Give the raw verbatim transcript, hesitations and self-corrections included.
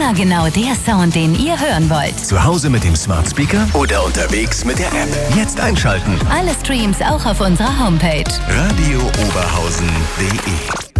Immer genau der Sound, den ihr hören wollt. Zu Hause mit dem Smart Speaker oder unterwegs mit der App. Jetzt einschalten. Alle Streams auch auf unserer Homepage. radio oberhausen punkt de